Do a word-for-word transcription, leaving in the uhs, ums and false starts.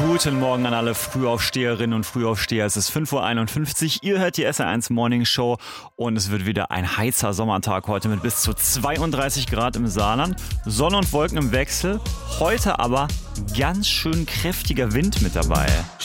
Guten Morgen an alle Frühaufsteherinnen und Frühaufsteher. Es ist fünf Uhr einundfünfzig. Ihr hört die S R eins Morning Show und es wird wieder ein heißer Sommertag heute mit bis zu zweiunddreißig Grad im Saarland. Sonne und Wolken im Wechsel. Heute aber ganz schön kräftiger Wind mit dabei.